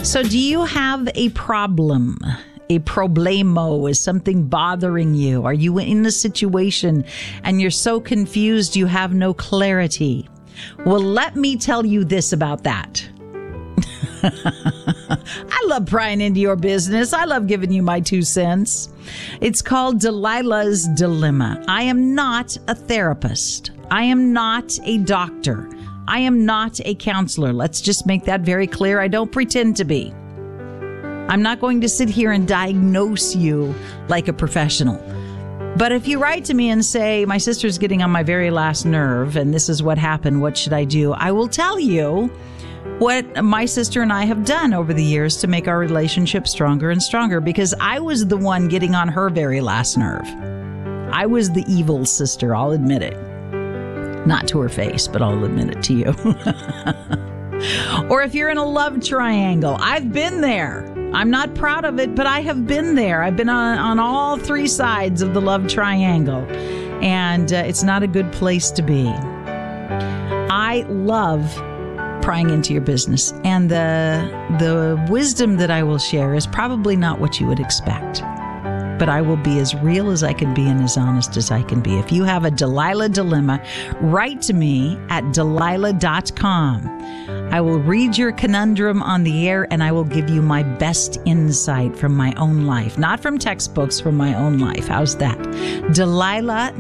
So do you have a problem? A problemo? Is something bothering you? Are you in a situation and you're so confused you have no clarity? Well, let me tell you this about that. I love prying into your business. I love giving you my 2 cents. It's called Delilah's Dilemma. I am not a therapist. I am not a doctor. I am not a counselor. Let's just make that very clear. I don't pretend to be. I'm not going to sit here and diagnose you like a professional. But if you write to me and say, my sister's getting on my very last nerve and this is what happened, what should I do? I will tell you what my sister and I have done over the years to make our relationship stronger and stronger, because I was the one getting on her very last nerve. I was the evil sister, I'll admit it. Not to her face, but I'll admit it to you. Or if you're in a love triangle, I've been there. I'm not proud of it, but I have been there. I've been on all 3 sides of the love triangle, and it's not a good place to be. I love prying into your business, and the wisdom that I will share is probably not what you would expect, but I will be as real as I can be and as honest as I can be. If you have a Delilah dilemma, write to me at Delilah.com. I will read your conundrum on the air, and I will give you my best insight from my own life. Not from textbooks, from my own life. How's that? Delilah,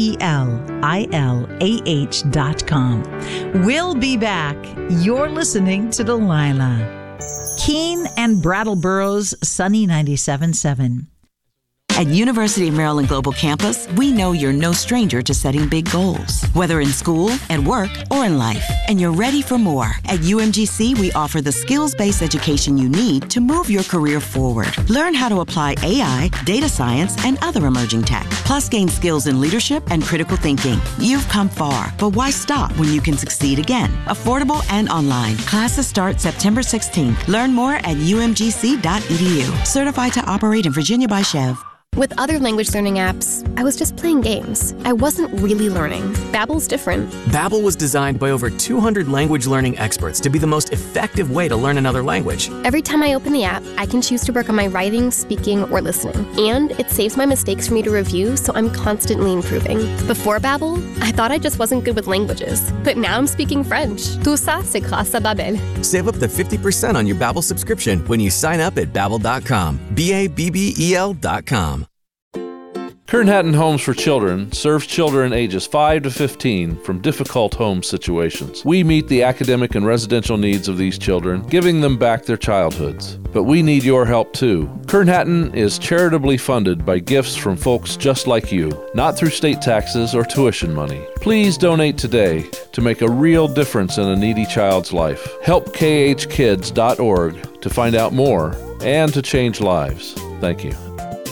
DELILAH.com. We'll be back. You're listening to Delilah. Keene and Brattleboro's Sunny 97.7. At University of Maryland Global Campus, we know you're no stranger to setting big goals, whether in school, at work, or in life, and you're ready for more. At UMGC, we offer the skills-based education you need to move your career forward. Learn how to apply AI, data science, and other emerging tech, plus gain skills in leadership and critical thinking. You've come far, but why stop when you can succeed again? Affordable and online. Classes start September 16th. Learn more at umgc.edu. Certified to operate in Virginia by Chev. With other language learning apps, I was just playing games. I wasn't really learning. Babbel's different. Babbel was designed by over 200 language learning experts to be the most effective way to learn another language. Every time I open the app, I can choose to work on my writing, speaking, or listening. And it saves my mistakes for me to review, so I'm constantly improving. Before Babbel, I thought I just wasn't good with languages. But now I'm speaking French. Tout ça, c'est grâce à Babbel. Save up to 50% on your Babbel subscription when you sign up at Babbel.com. Babbel.com. Kern Hatton Homes for Children serves children ages 5 to 15 from difficult home situations. We meet the academic and residential needs of these children, giving them back their childhoods. But we need your help too. Kern Hatton is charitably funded by gifts from folks just like you, not through state taxes or tuition money. Please donate today to make a real difference in a needy child's life. Help khkids.org to find out more and to change lives. Thank you.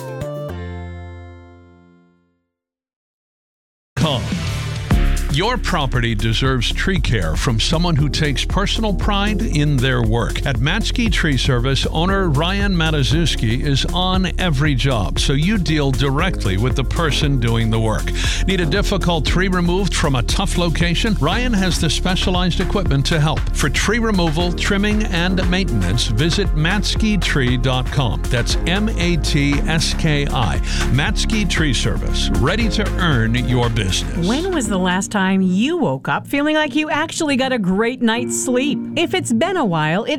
Your property deserves tree care from someone who takes personal pride in their work. At Matsky Tree Service, owner Ryan Matazuski is on every job, so you deal directly with the person doing the work. Need a difficult tree removed from a tough location? Ryan has the specialized equipment to help. For tree removal, trimming, and maintenance, visit matskytree.com. That's M-A-T-S-K-I. Matsky Tree Service, ready to earn your business. When was the last time you woke up feeling like you actually got a great night's sleep? If it's been a while, it